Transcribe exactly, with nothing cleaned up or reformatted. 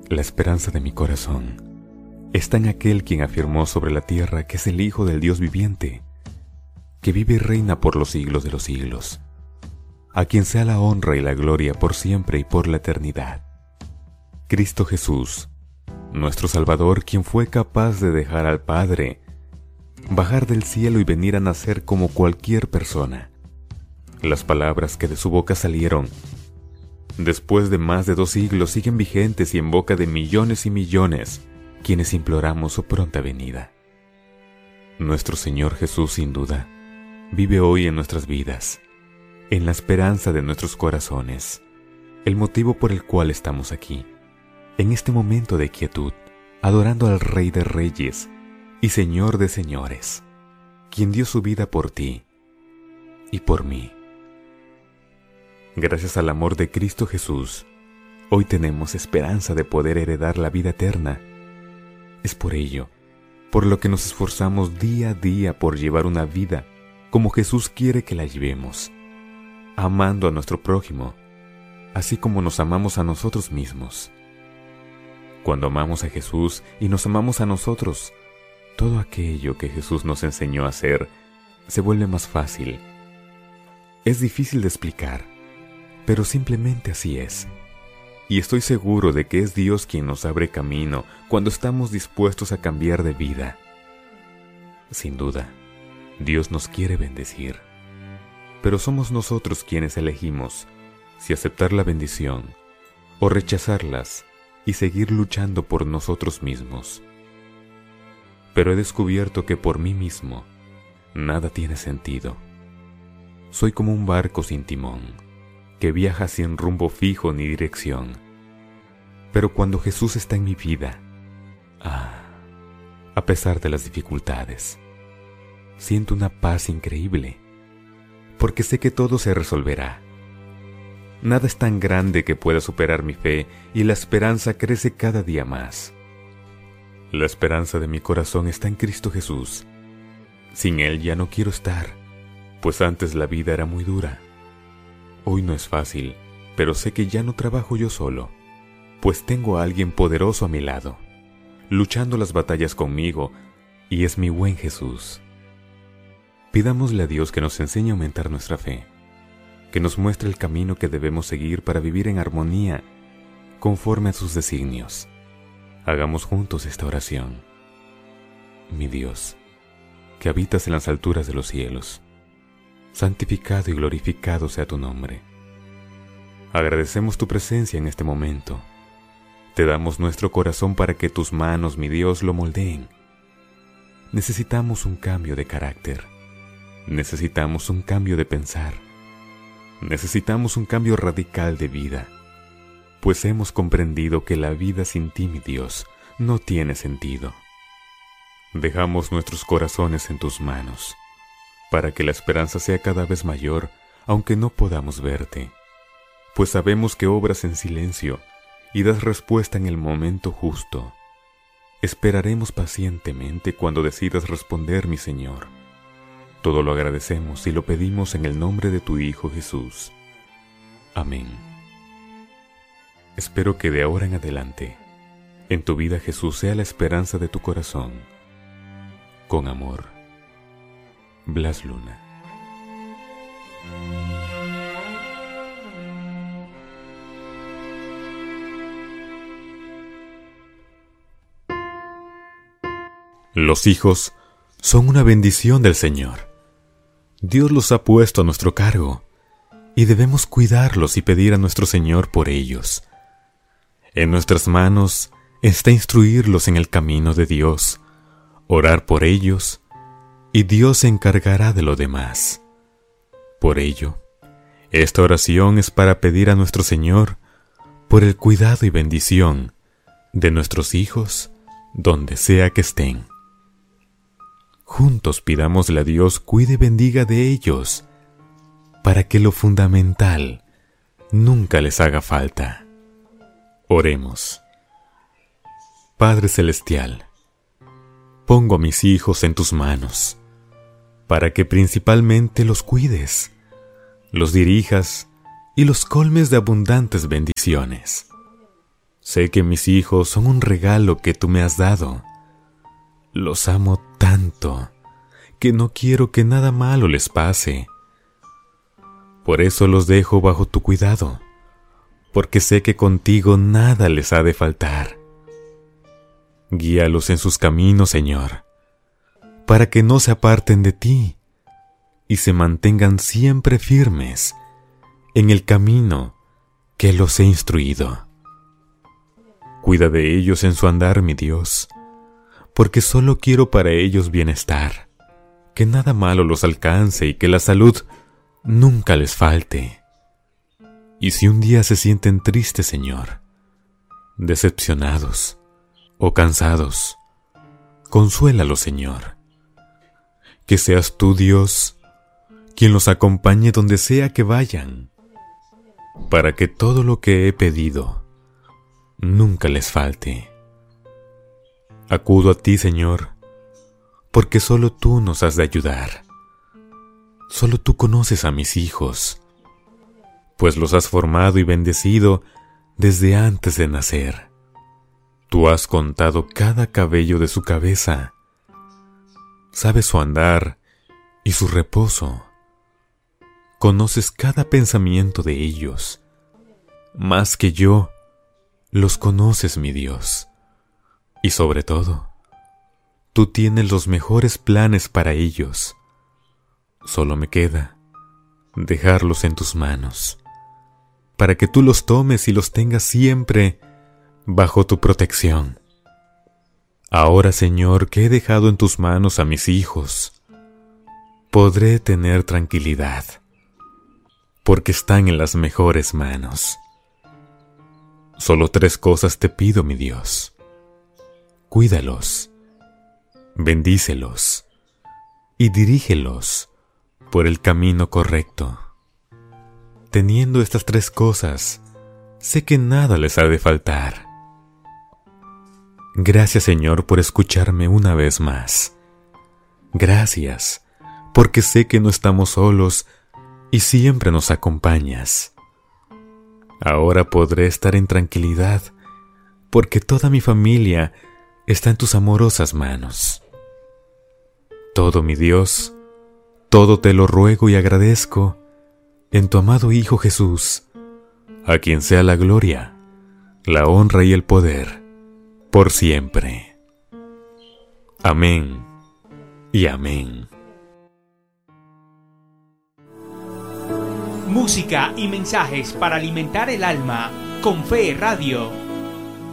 La esperanza de mi corazón está en aquel quien afirmó sobre la tierra que es el Hijo del Dios viviente, que vive y reina por los siglos de los siglos, a quien sea la honra y la gloria por siempre y por la eternidad. Cristo Jesús, nuestro Salvador, quien fue capaz de dejar al Padre, bajar del cielo y venir a nacer como cualquier persona. Las palabras que de su boca salieron, después de más de dos siglos, siguen vigentes y en boca de millones y millones, quienes imploramos su pronta venida. Nuestro Señor Jesús, sin duda, vive hoy en nuestras vidas, en la esperanza de nuestros corazones, el motivo por el cual estamos aquí, en este momento de quietud, adorando al Rey de Reyes y Señor de Señores, quien dio su vida por ti y por mí. Gracias al amor de Cristo Jesús, hoy tenemos esperanza de poder heredar la vida eterna. Es por ello, por lo que nos esforzamos día a día por llevar una vida como Jesús quiere que la llevemos, amando a nuestro prójimo, así como nos amamos a nosotros mismos. Cuando amamos a Jesús y nos amamos a nosotros, todo aquello que Jesús nos enseñó a hacer se vuelve más fácil. Es difícil de explicar, pero simplemente así es. Y estoy seguro de que es Dios quien nos abre camino cuando estamos dispuestos a cambiar de vida. Sin duda, Dios nos quiere bendecir, pero somos nosotros quienes elegimos si aceptar la bendición o rechazarlas y seguir luchando por nosotros mismos. Pero he descubierto que por mí mismo nada tiene sentido. Soy como un barco sin timón, que viaja sin rumbo fijo ni dirección. Pero cuando Jesús está en mi vida, ah, a pesar de las dificultades, siento una paz increíble, porque sé que todo se resolverá. Nada es tan grande que pueda superar mi fe y la esperanza crece cada día más. La esperanza de mi corazón está en Cristo Jesús. Sin Él ya no quiero estar, pues antes la vida era muy dura. Hoy no es fácil, pero sé que ya no trabajo yo solo, pues tengo a alguien poderoso a mi lado, luchando las batallas conmigo, y es mi buen Jesús. Pidámosle a Dios que nos enseñe a aumentar nuestra fe, que nos muestre el camino que debemos seguir para vivir en armonía, conforme a sus designios. Hagamos juntos esta oración. Mi Dios, que habitas en las alturas de los cielos, santificado y glorificado sea tu nombre. Agradecemos tu presencia en este momento. Te damos nuestro corazón para que tus manos, mi Dios, lo moldeen. Necesitamos un cambio de carácter. Necesitamos un cambio de pensar. Necesitamos un cambio radical de vida, pues hemos comprendido que la vida sin ti, mi Dios, no tiene sentido. Dejamos nuestros corazones en tus manos, para que la esperanza sea cada vez mayor, aunque no podamos verte, pues sabemos que obras en silencio y das respuesta en el momento justo. Esperaremos pacientemente cuando decidas responder, mi Señor. Todo lo agradecemos y lo pedimos en el nombre de tu Hijo Jesús. Amén. Espero que de ahora en adelante, en tu vida Jesús sea la esperanza de tu corazón. Con amor, Blas Luna. Los hijos son una bendición del Señor. Dios los ha puesto a nuestro cargo y debemos cuidarlos y pedir a nuestro Señor por ellos. En nuestras manos está instruirlos en el camino de Dios, orar por ellos, y Dios se encargará de lo demás. Por ello, esta oración es para pedir a nuestro Señor por el cuidado y bendición de nuestros hijos donde sea que estén. Juntos pidámosle a Dios cuide y bendiga de ellos, para que lo fundamental nunca les haga falta. Oremos. Padre Celestial, pongo a mis hijos en tus manos, para que principalmente los cuides, los dirijas y los colmes de abundantes bendiciones. Sé que mis hijos son un regalo que tú me has dado. Los amo tanto que no quiero que nada malo les pase. Por eso los dejo bajo tu cuidado, porque sé que contigo nada les ha de faltar. Guíalos en sus caminos, Señor, para que no se aparten de ti y se mantengan siempre firmes en el camino que los he instruido. Cuida de ellos en su andar, mi Dios, porque solo quiero para ellos bienestar, que nada malo los alcance y que la salud nunca les falte. Y si un día se sienten tristes, Señor, decepcionados o cansados, consuélalos, Señor. Que seas tú, Dios, quien los acompañe donde sea que vayan, para que todo lo que he pedido nunca les falte. Acudo a ti, Señor, porque solo tú nos has de ayudar. Solo tú conoces a mis hijos, pues los has formado y bendecido desde antes de nacer. Tú has contado cada cabello de su cabeza, sabes su andar y su reposo. Conoces cada pensamiento de ellos, más que yo los conoces, mi Dios. Y sobre todo, tú tienes los mejores planes para ellos. Solo me queda dejarlos en tus manos, para que tú los tomes y los tengas siempre bajo tu protección. Ahora, Señor, que he dejado en tus manos a mis hijos, podré tener tranquilidad, porque están en las mejores manos. Solo tres cosas te pido, mi Dios. Cuídalos, bendícelos y dirígelos por el camino correcto. Teniendo estas tres cosas, sé que nada les ha de faltar. Gracias, Señor, por escucharme una vez más. Gracias, porque sé que no estamos solos y siempre nos acompañas. Ahora podré estar en tranquilidad, porque toda mi familia está en tus amorosas manos. Todo, mi Dios, todo te lo ruego y agradezco en tu amado Hijo Jesús, a quien sea la gloria, la honra y el poder, por siempre. Amén y amén. Música y mensajes para alimentar el alma con Fe Radio.